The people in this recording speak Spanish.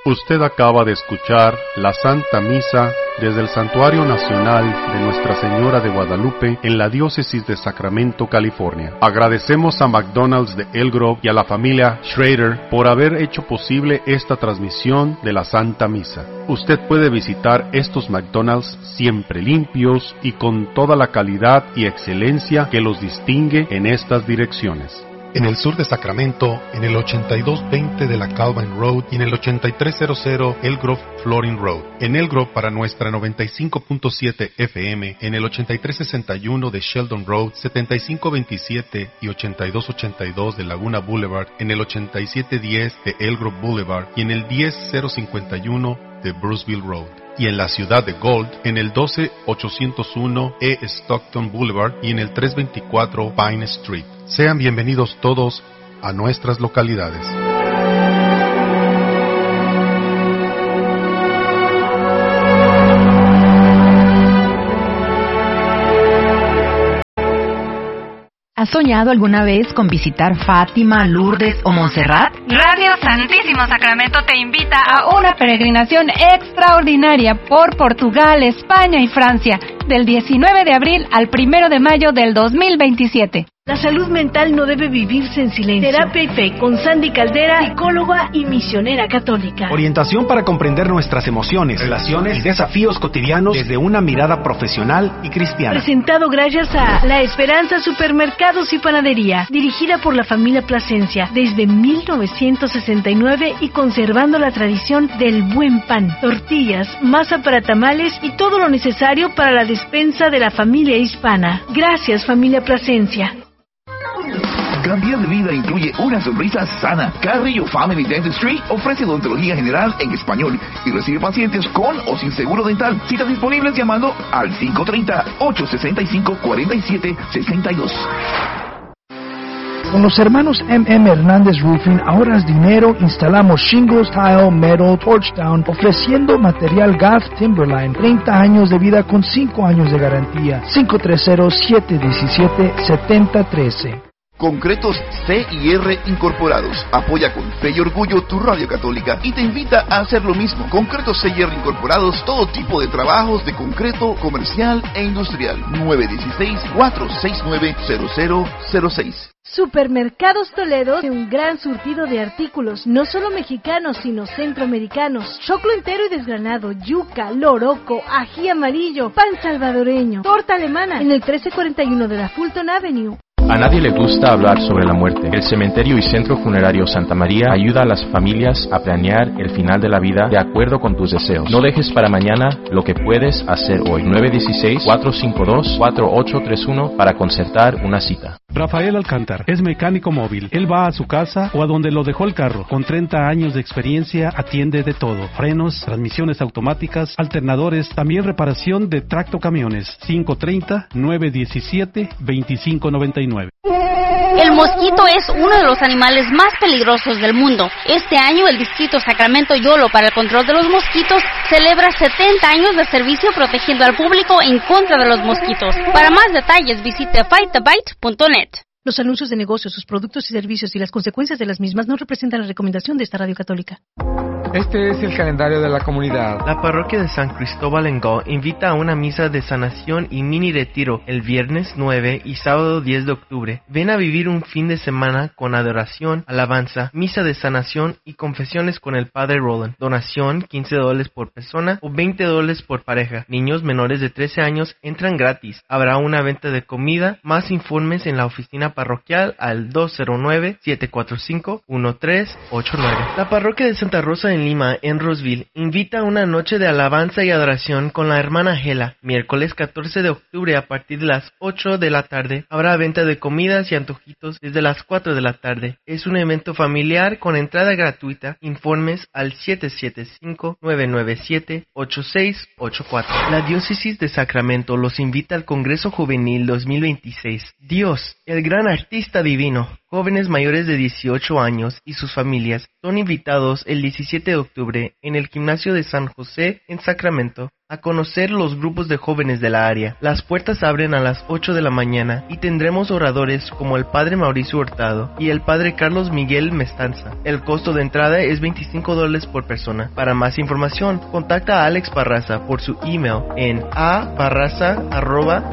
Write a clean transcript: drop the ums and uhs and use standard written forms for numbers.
Usted acaba de escuchar la Santa Misa desde el Santuario Nacional de Nuestra Señora de Guadalupe en la Diócesis de Sacramento, California. Agradecemos a McDonald's de Elk Grove y a la familia Schrader por haber hecho posible esta transmisión de la Santa Misa. Usted puede visitar estos McDonald's siempre limpios y con toda la calidad y excelencia que los distingue en estas direcciones. En el sur de Sacramento, en el 8220 de la Calvin Road y en el 8300 Elk Grove Flooring Road. En Elk Grove para nuestra 95.7 FM, en el 8361 de Sheldon Road, 7527 y 8282 de Laguna Boulevard, en el 8710 de Elk Grove Boulevard y en el 10051 de Bruceville Road. Y en la ciudad de Gold, en el 12801 E. Stockton Boulevard y en el 324 Pine Street. Sean bienvenidos todos a nuestras localidades. ¿Has soñado alguna vez con visitar Fátima, Lourdes o Montserrat? Radio Santísimo Sacramento te invita a una peregrinación extraordinaria por Portugal, España y Francia, del 19 de abril al 1 de mayo del 2027. La salud mental no debe vivirse en silencio. Terapia y Fe con Sandy Caldera, psicóloga y misionera católica. Orientación para comprender nuestras emociones, relaciones y desafíos cotidianos desde una mirada profesional y cristiana. Presentado gracias a La Esperanza Supermercados y Panadería, dirigida por la familia Plasencia desde 1969 y conservando la tradición del buen pan, tortillas, masa para tamales y todo lo necesario para la despensa de la familia hispana. Gracias, familia Plasencia. Cambiar de vida incluye una sonrisa sana. Carrillo Family Dentistry ofrece odontología general en español y recibe pacientes con o sin seguro dental. Citas disponibles llamando al 530-865-4762. Con los hermanos M.M. Hernández Roofing ahorras dinero, instalamos shingles, tile, metal, torchdown, ofreciendo material GAF Timberline, 30 años de vida con 5 años de garantía. 530-717-7013. Concretos C&R Incorporados apoya con fe y orgullo tu radio católica y te invita a hacer lo mismo. Concretos C&R Incorporados, todo tipo de trabajos de concreto comercial e industrial. 916-469-0006. Supermercados Toledo, un gran surtido de artículos, no solo mexicanos, sino centroamericanos. Choclo entero y desgranado, yuca, loroco, ají amarillo, pan salvadoreño, torta alemana, en el 1341 de la Fulton Avenue. A nadie le gusta hablar sobre la muerte. El Cementerio y Centro Funerario Santa María ayuda a las familias a planear el final de la vida de acuerdo con tus deseos. No dejes para mañana lo que puedes hacer hoy. 916-452-4831 para concertar una cita. Rafael Alcántar es mecánico móvil. Él va a su casa o a donde lo dejó el carro. Con 30 años de experiencia atiende de todo. Frenos, transmisiones automáticas, alternadores, también reparación de tractocamiones. 530-917-2599. El mosquito es uno de los animales más peligrosos del mundo. Este año el Distrito Sacramento Yolo para el control de los mosquitos celebra 70 años de servicio protegiendo al público en contra de los mosquitos. Para más detalles visite fightthebite.net. Los anuncios de negocios, sus productos y servicios y las consecuencias de las mismas no representan la recomendación de esta radio católica. Este es el calendario de la comunidad. La parroquia de San Cristóbal en Go invita a una misa de sanación y mini retiro el viernes 9 y sábado 10 de octubre. Ven a vivir un fin de semana con adoración, alabanza, misa de sanación y confesiones con el Padre Roland. Donación $15 por persona o $20 por pareja. Niños menores de 13 años entran gratis. Habrá una venta de comida. Más informes en la oficina parroquial al 209-745-1389. La parroquia de Santa Rosa en Lima, en Roseville, invita a una noche de alabanza y adoración con la hermana Gela. Miércoles 14 de octubre a partir de las 8 de la tarde habrá venta de comidas y antojitos desde las 4 de la tarde. Es un evento familiar con entrada gratuita. Informes al 775-997-8684. La Diócesis de Sacramento los invita al Congreso Juvenil 2026. Dios, el gran artista divino, Jóvenes mayores de 18 años y sus familias son invitados el 17 de octubre en el Gimnasio de San José en Sacramento a conocer los grupos de jóvenes de la área. Las puertas abren a las 8 de la mañana y tendremos oradores como el Padre Mauricio Hurtado y el Padre Carlos Miguel Mestanza. El costo de entrada es $25 por persona. Para más información, contacta a Alex Barraza por su email en abarraza@ssjc.org.